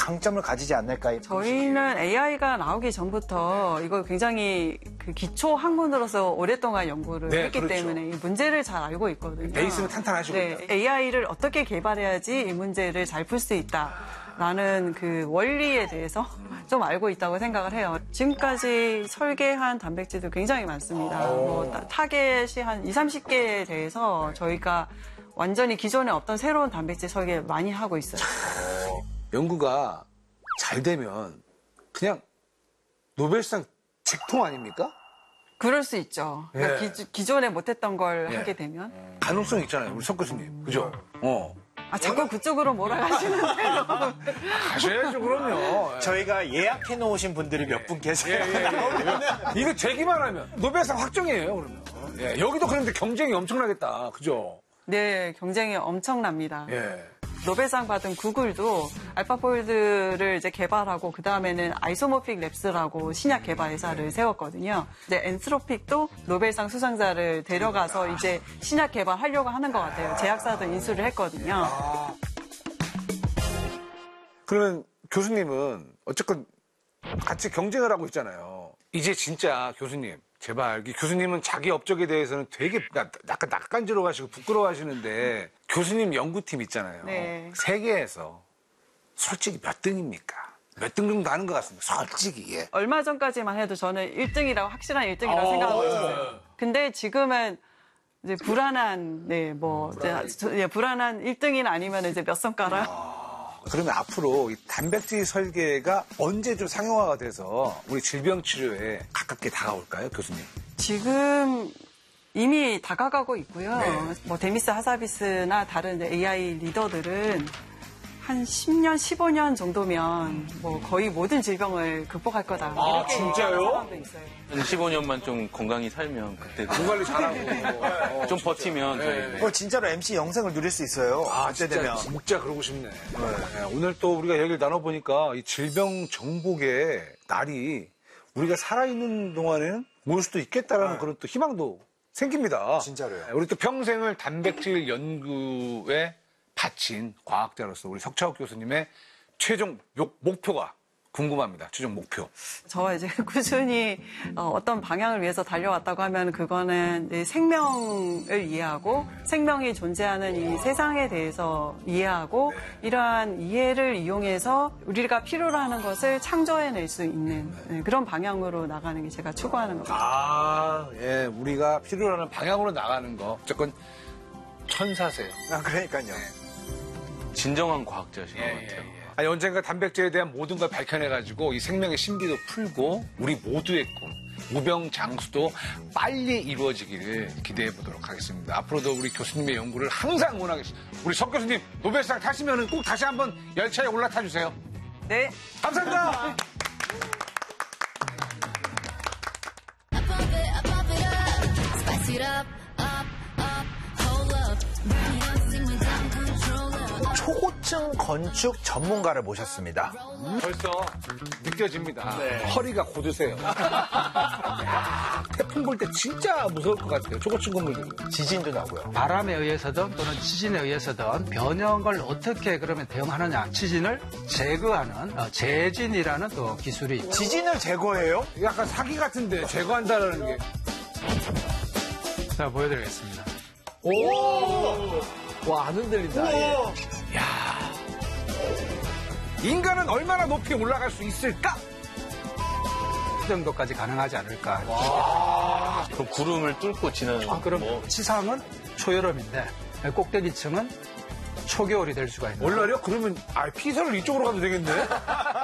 강점을 가지지 않을까? 저희는 AI가 나오기 전부터 이걸 굉장히 그 기초 학문으로서 오랫동안 연구를 했기 그렇죠. 때문에 이 문제를 잘 알고 있거든요. 베이스는 탄탄하시고. 네, AI를 어떻게 개발해야지 이 문제를 잘 풀 수 있다라는 그 원리에 대해서 좀 알고 있다고 생각을 해요. 지금까지 설계한 단백질도 굉장히 많습니다. 뭐 타겟이 한 20, 30개에 대해서 저희가 완전히 기존에 없던 새로운 단백질 설계 많이 하고 있어요. 연구가 잘 되면 그냥 노벨상 직통 아닙니까? 그럴 수 있죠. 그러니까 기존에 못했던 걸 하게 되면. 가능성 있잖아요, 우리 석 교수님. 그죠? 자꾸 그쪽으로 몰아가시는데요. 가셔야죠, 그럼요. 저희가 예약해 놓으신 분들이 몇 분 계세요. 이거 되기만 하면 노벨상 확정이에요, 그러면. 여기도 그런데 경쟁이 엄청나겠다. 그죠? 네, 경쟁이 엄청납니다. 예. 노벨상 받은 구글도 알파폴드를 이제 개발하고 그 다음에는 아이소모픽 랩스라고 신약 개발 회사를 세웠거든요. 근데 엔트로픽도 노벨상 수상자를 데려가서 이제 신약 개발하려고 하는 것 같아요. 제약사도 인수를 했거든요. 그러면 교수님은 어쨌건 같이 경쟁을 하고 있잖아요. 이제 진짜 교수님, 제발 교수님은 자기 업적에 대해서는 되게 약간 낯간지러 가시고 부끄러워 하시는데 교수님 연구팀 있잖아요. 네. 세계에서 솔직히 몇 등입니까? 몇 등 정도 하는 것 같습니다. 솔직히. 예. 얼마 전까지만 해도 저는 1등이라고 확실한 1등이라고 생각하고 있었어요. 근데 지금은 이제 불안한 불안한 1등이나 아니면 이제 몇 손가락. 그러면 앞으로 이 단백질 설계가 언제 좀 상용화가 돼서 우리 질병 치료에 가깝게 다가올까요, 교수님? 지금 이미 다가가고 있고요. 뭐 데미스 하사비스나 다른 AI 리더들은 한 10년, 15년 정도면 뭐 거의 모든 질병을 극복할 거다. 이렇게 진짜요? 사람도 있어요. 15년만 좀 건강히 살면 그때 돈 관리 잘하고 좀 버티면 저희 진짜로 MC 영생을 누릴 수 있어요. 그때 되면. 진짜 그러고 싶네. 네, 오늘 또 우리가 얘기를 나눠보니까 이 질병 정복의 날이 우리가 살아있는 동안에는 올 수도 있겠다라는 그런 또 희망도 생깁니다. 진짜로요. 우리 또 평생을 단백질 연구에 바친 과학자로서 우리 석차옥 교수님의 최종 목표가 궁금합니다. 최종 목표. 저 이제 꾸준히 어떤 방향을 위해서 달려왔다고 하면 그거는 생명을 이해하고 생명이 존재하는 이 세상에 대해서 이해하고 이러한 이해를 이용해서 우리가 필요로 하는 것을 창조해낼 수 있는 그런 방향으로 나가는 게 제가 추구하는 겁니다. 예, 우리가 필요로 하는 방향으로 나가는 거. 어쨌건 천사세요. 그러니까요. 진정한 과학자신 것 같아요. 아니, 언젠가 단백질에 대한 모든 걸 밝혀내가지고 이 생명의 신비도 풀고 우리 모두의 꿈, 무병장수도 빨리 이루어지기를 기대해 보도록 하겠습니다. 앞으로도 우리 교수님의 연구를 항상 응원하겠습니다. 우리 석 교수님 노벨상 타시면 꼭 다시 한번 열차에 올라타 주세요. 네. 감사합니다. 초고층 건축 전문가를 모셨습니다. 벌써 느껴집니다. 허리가 고드세요. 태풍 볼 때 진짜 무서울 것 같아요. 초고층 건물들. 지진도 나고요. 바람에 의해서든 또는 지진에 의해서든 변형을 어떻게 그러면 대응하느냐. 지진을 제거하는 재진이라는 또 기술이 있고. 지진을 제거해요? 약간 사기 같은데 제거한다는 게. 자, 보여드리겠습니다. 와, 안 흔들린다. 인간은 얼마나 높이 올라갈 수 있을까? 그 정도까지 가능하지 않을까. 그럼 구름을 뚫고 지나는. 그럼 지상은 초여름인데 꼭대기층은 초겨울이 될 수가 있는. 원래요? 그러면 피서를 이쪽으로 가도 되겠네.